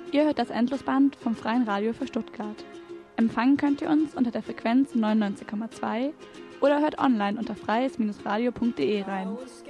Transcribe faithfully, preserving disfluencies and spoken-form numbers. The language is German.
Ihr hört das Endlosband vom Freien Radio für Stuttgart. Empfangen könnt ihr uns unter der Frequenz neunundneunzig Komma zwei oder hört online unter freies Bindestrich radio punkt de rein.